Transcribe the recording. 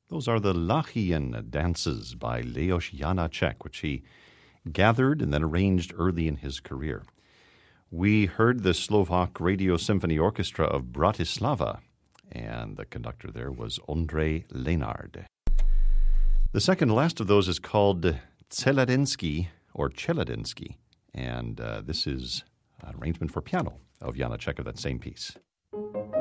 Those are the Lachian dances by Leos Janáček, which he gathered and then arranged early in his career. We heard the Slovak Radio Symphony Orchestra of Bratislava, and the conductor there was Ondrej Lenard. The second to last of those is called Celadinsky, or Celadinsky, and this is an arrangement for piano of Janáček of that same piece.